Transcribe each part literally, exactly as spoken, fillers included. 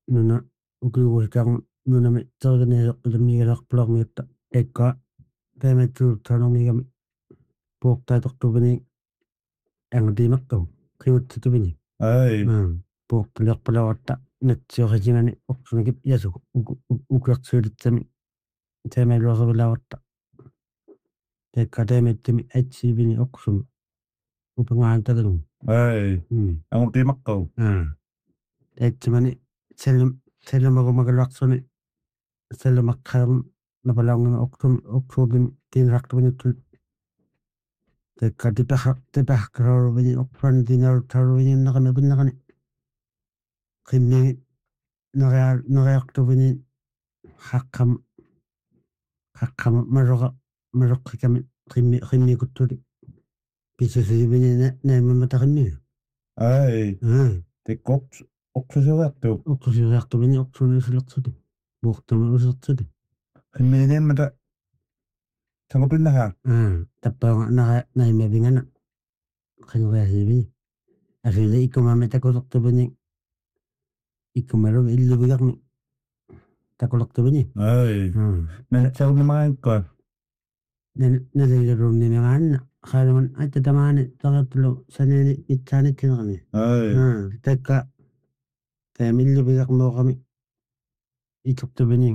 nuna ukiugusitaan nunami terginiseqqilimigilerpulormiutta ikka taimatsuutsaanumigami puuqtaitoqtuvini angutiimeqqu qiutsutuvini Ai. puuqtuliarpulavatta natsiorisigani orsunigip yasuku ukersuulitsami taimaluaservilavatta taikka taimittimi atsiivini oqsumi upangaantagalum Ai. Angutiimeqqu. taitsimani sellum sellumagumagalaqsuni sellumaqqaarun napalaungami oqsum oqsuugimi tiinraqtuvinuttu taikka tipaqa tipaqqaruuvini oqsuani tiinarutaruuvini naqami pinnaqani qimmi narea neriaqtuvini haqqam haqqam maruqa maruqqikami qimmi qimmikuttuli pissusivini naimammataqimmi Ai. Tikkoq oqsusiuartu. oqsusiuartuvini oqsuni usilertuti buuqtumi usilertuti qimmiiniammata tangupinnaha tappaanga nara naimavingana qinguasiivini asili ikkumami takulertuvini ikkumalu illuvigarmi takulertuvini Ai. Nassaunimagaanqa nalilluruunnimegaanna qaaluman atta tamaani talertulu sanini itsaanittinerami takka taamilluvigarmuoqami itortuvini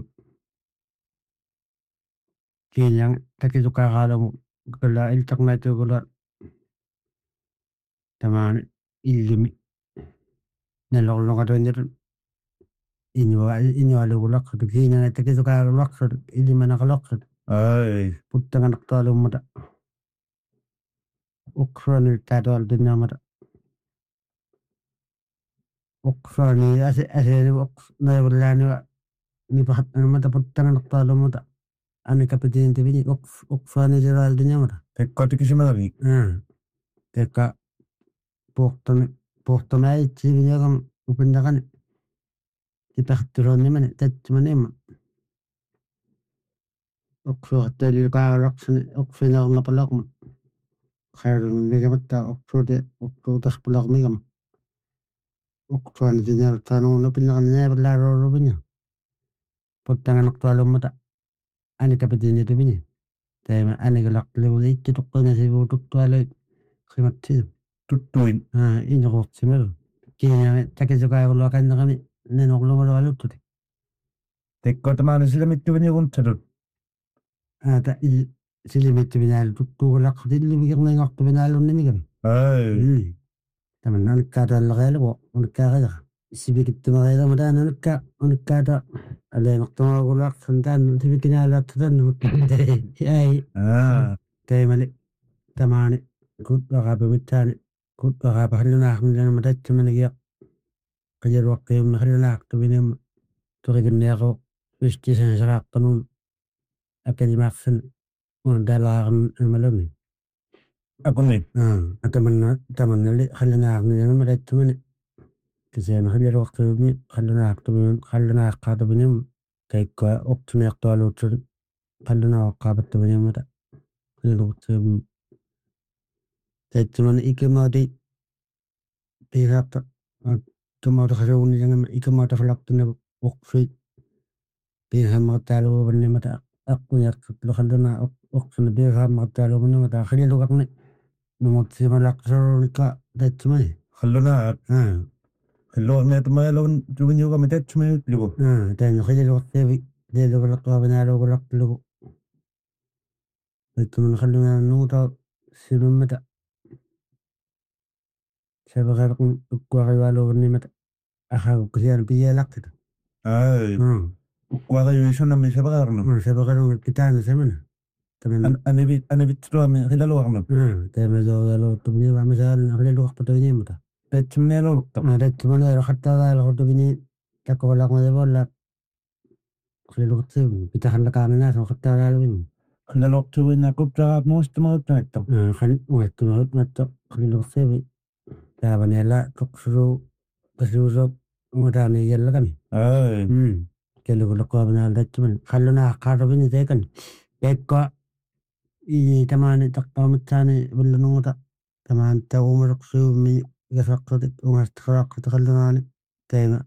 kiilang takisukaaraalugu kala iltaqnaatuugula tamaani illumi nalorlungatuinniru inua inualugulaqsut kiinanga takisukaarulaqsut illimanaqalaqsut ai puttanganaqtualummata uqsuani taatualtinnaamata uqsuani ase aseeni uqs naivullaaniwa nipaqatnamata puttanganaqtualummata anikapitiintivini uqs uqsuani siraaltinnaamata tekkotikisimaami tekka puuqtami puuqtamaitsiiviniagam upinnaqani tipaqturuunnimani tatsimaniimma uqsuartalilukaaralaqsuni uqsinerngapalaqma qaarunnigamata uqsuuti uqsuutarpulaqmigam uqsuani sinertaanuunnu pinnaqani naivallaaruuruvini puttanganaqtualummata anikapitiinnitivini taima anigalaqtilivuli ittituqqinasivuutuktualui qimatsilu tuttuin inuqortimalu kiinami takisukaaruluaqannaqami nanorlungalualuttuti tekkotamaani silamittuviniguntatut ata il silimittuvinaal tuttuugulaqsut illuvigerningartuvinaallunnimigami ai tamanna unikkaataalleqialugu unikkaaqaja sibikittumaqiilamata unikka unikkaata aleenertumaagulaaqsun taannu sibikinaalaattatannu ai taimali tamaani kuttuaqaapimitsaani kuttuaqaapahallunaaxmilanama tatsimanigiaq qajaruaqqiummi hallunaaqtuvinimma tuqiginniaqu fistisansaraaqtanuun akalimaaqsan undaalaaqarmalumi akunni atamanna tamannali hallunaaqmilanama tatsimani kiseema halluruaqqiummi hallunaaqtuvinun hallunaaqqaatuvinim kaikkua uqtuniaqtualuutsut hallunaaqqaapattuvinimmata halluruqqiummi tatsimani ikamaati piiraaqta ikamaata qasuunnisangama ikamaata falaqtunavu uqsui piirhammaqtaaluuvannimata aquniartutlu qalluna uqsuna piirhammaqtaaluuvannimata qaliluqarni numutsimalaqsaruunika tatsimani qallunaaq qalluarniatumagalun tuviniugami tatsumayutlugu taani qaliluqartiavi lilugalaqtuavinaaluugulaqtulugu tatsimani qallunaannuuta silummata sabaqaraqun ukkuaqivaluuvannimata aqagukkisiaan piyaalaqqita ai uqqaaqayuisunami sabaqarnu sabaqarun kitaana samana taman anivit anivittuami qilaluarnu taimazoogaluuttuvinivaamisaalna qilaluqarpatuvinimata tatsimnialuuqta tatsimani qattaavaaluqutuvini takkuvalaqmalivualla qilaluqartiivni pitaqallaqaaminaasma qattaavaaluvini qilaluqtuvinnaaquptaraat muustumaguttanittam qan uattumagut qilaluqartiivi taavaniala toqsuruu qasuusooq umataaniyallaqami ai kelugulaquaminaal tatsimani qallunaaqqaaruvini teekani teekka ii tamaani taqqaamitsaani villanunguta tamaan tagumaruqsiuvmi gasaqsutik ungastiqaraqqita qallunaani taima